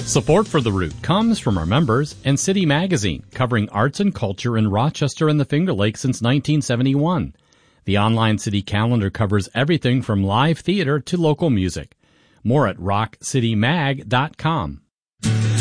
Support for The Root comes from our members and City Magazine, covering arts and culture in Rochester and the Finger Lakes since 1971. The online city calendar covers everything from live theater to local music. More at rockcitymag.com.